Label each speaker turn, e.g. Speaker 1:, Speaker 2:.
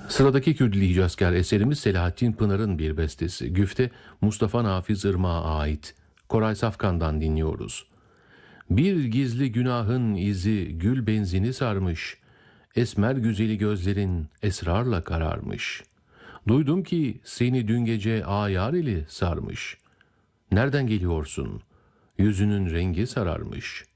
Speaker 1: Sıradaki Kürdili Hicazkar eserimiz Selahattin Pınar'ın bir bestesi. Güfte Mustafa Nafiz Irmak'a ait. Koray Safkan'dan dinliyoruz. Bir gizli günahın izi gül benzini sarmış. Esmer güzeli gözlerin esrarla kararmış. Duydum ki seni dün gece ayar eli sarmış. Nereden geliyorsun? Yüzünün rengi sararmış.